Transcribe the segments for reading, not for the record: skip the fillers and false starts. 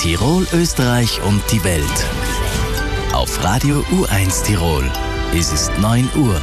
Tirol, Österreich und die Welt. Auf Radio U1 Tirol. Es ist 9 Uhr.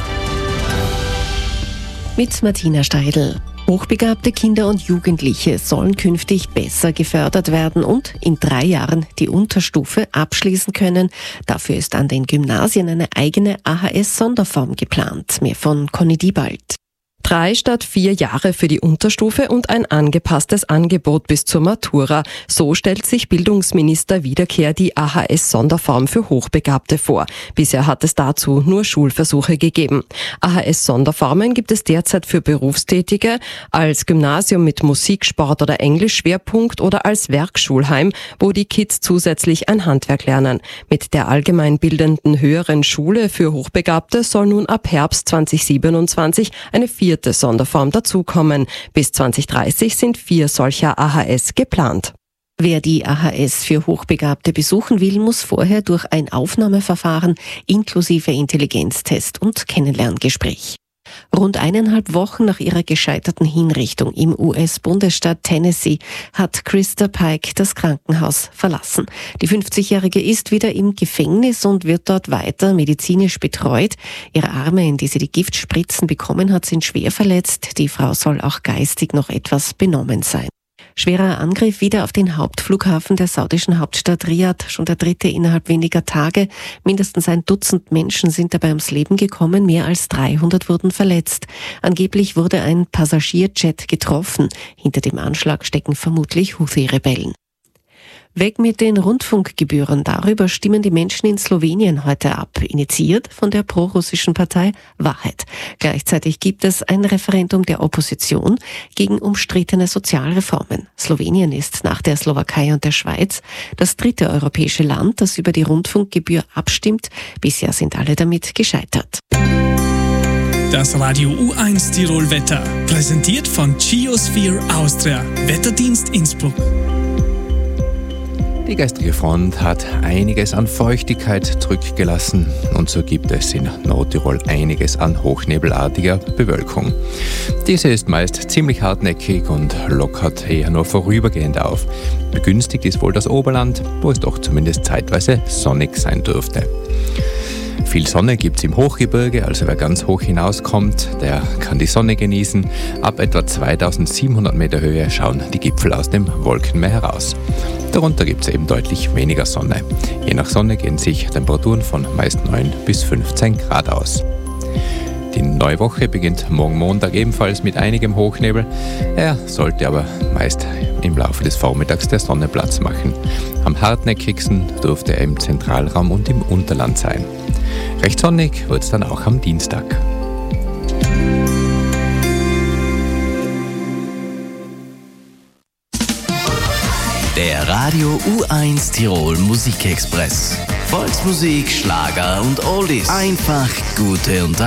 Mit Martina Steidl. Hochbegabte Kinder und Jugendliche sollen künftig besser gefördert werden und in 3 Jahren die Unterstufe abschließen können. Dafür ist an den Gymnasien eine eigene AHS-Sonderform geplant. Mehr von Conny Diebald. 3 statt 4 Jahre für die Unterstufe und ein angepasstes Angebot bis zur Matura. So stellt sich Bildungsminister Wiederkehr die AHS-Sonderform für Hochbegabte vor. Bisher hat es dazu nur Schulversuche gegeben. AHS-Sonderformen gibt es derzeit für Berufstätige, als Gymnasium mit Musik, Sport oder Englisch-Schwerpunkt oder als Werkschulheim, wo die Kids zusätzlich ein Handwerk lernen. Mit der allgemeinbildenden höheren Schule für Hochbegabte soll nun ab Herbst 2027 eine 4. Sonderform dazukommen. Bis 2030 sind 4 solcher AHS geplant. Wer die AHS für Hochbegabte besuchen will, muss vorher durch ein Aufnahmeverfahren inklusive Intelligenztest und Kennenlerngespräch. Rund 1,5 Wochen nach ihrer gescheiterten Hinrichtung im US-Bundesstaat Tennessee hat Krista Pike das Krankenhaus verlassen. Die 50-Jährige ist wieder im Gefängnis und wird dort weiter medizinisch betreut. Ihre Arme, in die sie die Giftspritzen bekommen hat, sind schwer verletzt. Die Frau soll auch geistig noch etwas benommen sein. Schwerer Angriff wieder auf den Hauptflughafen der saudischen Hauptstadt Riad, schon der 3. innerhalb weniger Tage. Mindestens 1 Dutzend Menschen sind dabei ums Leben gekommen, mehr als 300 wurden verletzt. Angeblich wurde ein Passagierjet getroffen. Hinter dem Anschlag stecken vermutlich Houthi-Rebellen. Weg mit den Rundfunkgebühren. Darüber stimmen die Menschen in Slowenien heute ab, initiiert von der prorussischen Partei Wahrheit. Gleichzeitig gibt es ein Referendum der Opposition gegen umstrittene Sozialreformen. Slowenien ist nach der Slowakei und der Schweiz das 3. europäische Land, das über die Rundfunkgebühr abstimmt. Bisher sind alle damit gescheitert. Das Radio U1 Tirol Wetter, präsentiert von Geosphere Austria, Wetterdienst Innsbruck. Die gestrige Front hat einiges an Feuchtigkeit zurückgelassen und so gibt es in Nordtirol einiges an hochnebelartiger Bewölkung. Diese ist meist ziemlich hartnäckig und lockert eher nur vorübergehend auf. Begünstigt ist wohl das Oberland, wo es doch zumindest zeitweise sonnig sein dürfte. Viel Sonne gibt es im Hochgebirge, also wer ganz hoch hinauskommt, der kann die Sonne genießen. Ab etwa 2700 Meter Höhe schauen die Gipfel aus dem Wolkenmeer heraus. Darunter gibt es eben deutlich weniger Sonne. Je nach Sonne gehen sich Temperaturen von meist 9 bis 15 Grad aus. Die neue Woche beginnt morgen Montag ebenfalls mit einigem Hochnebel. Er sollte aber meist im Laufe des Vormittags der Sonne Platz machen. Am hartnäckigsten dürfte er im Zentralraum und im Unterland sein. Recht sonnig wird es dann auch am Dienstag. Der Radio U1 Tirol Musikexpress. Volksmusik, Schlager und Oldies. Einfach gute Unterhaltung.